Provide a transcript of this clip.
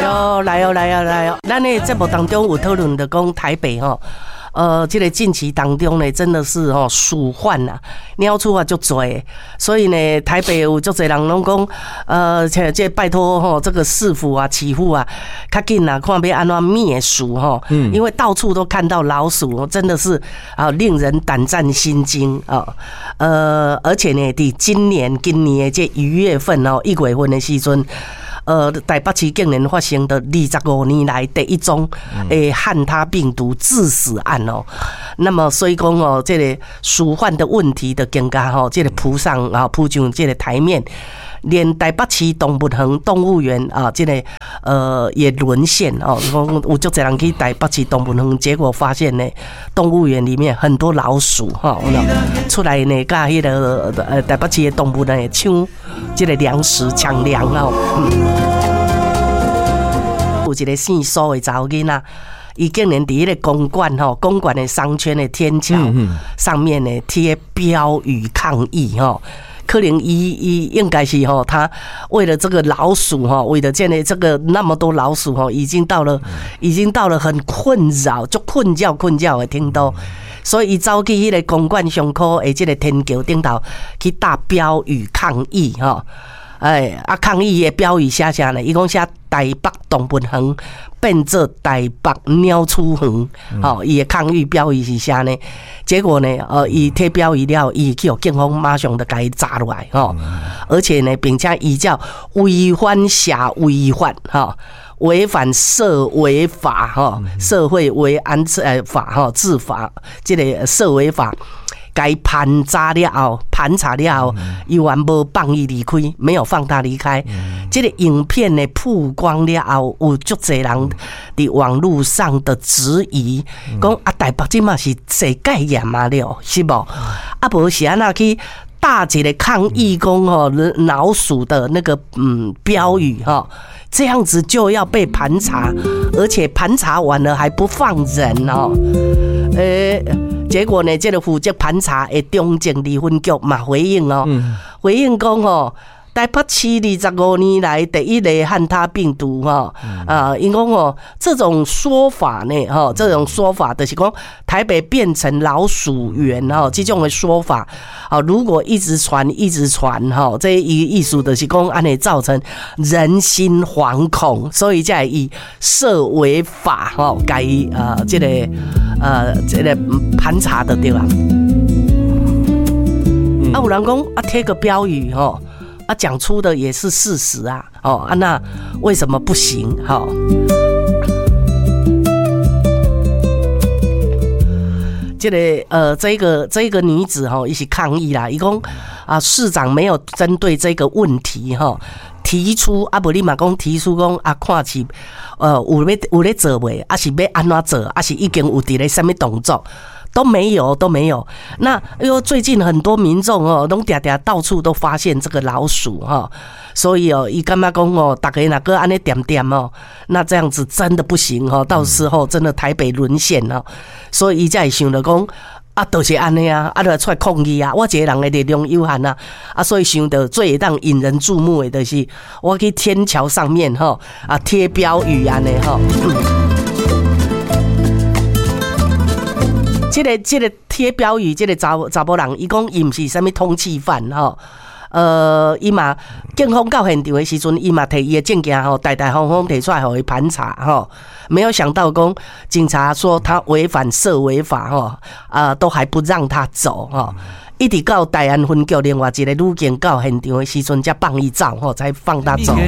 来哦！咱的节目当中有讨论的讲台北这个近期当中呢，真的是鼠患啊，鸟鼠啊就多，所以呢，台北有足侪人拢讲，这拜托这个市府啊、起府啊，较紧啊，看要安怎灭鼠因为到处都看到老鼠，真的是令人胆战心惊而且呢，伫今年的这1月份1月份的时阵。台北市竟然发生的25年来第一宗汉他病毒致死案那么所以讲这个鼠患的问题的更加这个扑上这个台面，连台北市动物园动物园这个也沦陷有足侪人去台北市动物园，结果发现呢，动物园里面很多老鼠出来呢，甲迄个台北市的动物呢抢这个粮食抢粮有一个姓苏的查某囡仔，伊竟然伫迄个公馆的商圈的天桥上面呢贴标语抗议可能伊应该是他为了这个老鼠为了建立这个那么多老鼠已经到了很困扰，就困觉的听到，所以伊走去迄个公馆上口的这个天桥顶头去打标语抗议抗议的标语写啥呢？伊讲写台北动物园变做台北鸟鼠园，伊的抗议标语是啥呢？结果呢，伊贴标语了，伊去警方马上就给伊抓落来而且呢，并且依照违反下违反违反社违法社会维安法治法这个社违法。该盘查了后，伊完无放伊离开，没有放他离开。这个影片呢曝光了后，有足侪人伫网络上的质疑，讲台北即嘛是世界严了，是无？无是安那去大一个抗议讲老鼠的那个标语这样子就要被盘查，而且盘查完了还不放人结果呢，这个负责盘查的中正离婚局嘛回应回应讲台北市25年来第一例汉他病毒因讲这种说法呢这种说法就是讲台北变成老鼠园这种的说法如果一直传这意思就是讲安尼造成人心惶恐，所以才以社违法改这个盘查的对吧？有人讲贴个标语讲出的也是事实那为什么不行这个女子一起抗议啦，伊讲市长没有针对这个问题提出无你嘛讲提出讲看起有咧做未，是要安怎做，是已经有伫咧什么动作。都没有。那最近很多民众拢常常到处都发现这个老鼠所以伊感觉讲大家若个安尼点那这样子真的不行到时候真的台北沦陷所以伊才会想着讲就是安尼就出来抗议我一个人的力量有限所以想到最当引人注目的就是我去天桥上面贴标语安尼这个贴标语，这个查某人，伊讲伊唔是什么通缉犯伊嘛警方到现场的时阵，伊嘛摕伊的证件大方方摕出来互伊盘查没有想到讲警察说他违反社违法都还不让他走一直到大安分局另外一个女警到现场的时阵才放伊走才放他走。